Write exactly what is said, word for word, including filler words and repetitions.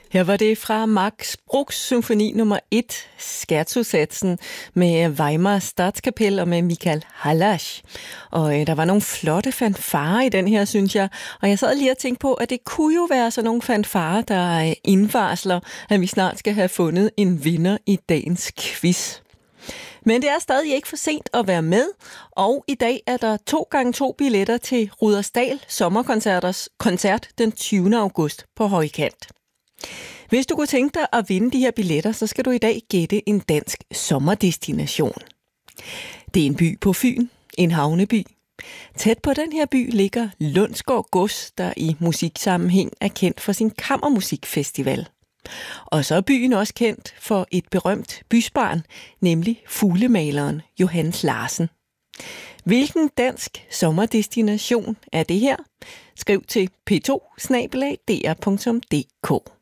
Her var det fra Max Bruchs symfoni nummer et, Scherzo-satsen med Weimar Statskapel og med Michael Hallasch. Og øh, der var nogle flotte fanfarer i den her, synes jeg. Og jeg sad lige og tænkte på, at det kunne jo være sådan nogle fanfarer, der øh, indvarsler, at vi snart skal have fundet en vinder i dagens quiz. Men det er stadig ikke for sent at være med, og i dag er der to gange to billetter til Rudersdal Sommerkoncerters koncert den tyvende august på Højkant. Hvis du kunne tænke dig at vinde de her billetter, så skal du i dag gætte en dansk sommerdestination. Det er en by på Fyn, en havneby. Tæt på den her by ligger Lundsgård Gods, der i musiksammenhæng er kendt for sin kammermusikfestival. Og så er byen også kendt for et berømt bysbarn, nemlig fuglemaleren Johannes Larsen. Hvilken dansk sommerdestination er det her? Skriv til p to snabel-a d r punktum d k.